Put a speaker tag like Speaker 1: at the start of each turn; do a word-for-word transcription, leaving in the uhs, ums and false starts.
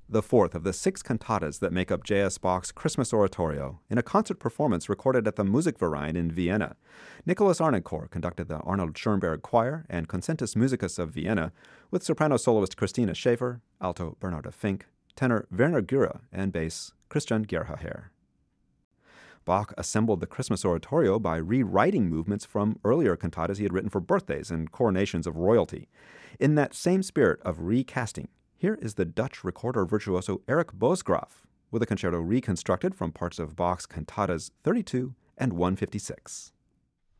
Speaker 1: the fourth of the six cantatas that make up J S. Bach's Christmas Oratorio, in a concert performance recorded at the Musikverein in Vienna. Nicholas Arnoncourt conducted the Arnold Schoenberg Choir and Concentus Musicus of Vienna, with soprano soloist Christina Schäfer, alto Bernarda Fink, tenor Werner Gürer, and bass Christian Gerhaher. Bach assembled the Christmas Oratorio by rewriting movements from earlier cantatas he had written for birthdays and coronations of royalty. In that same spirit of recasting, here is the Dutch recorder virtuoso Eric Boesgraaf with a concerto reconstructed from parts of Bach's cantatas thirty-two and one fifty-six.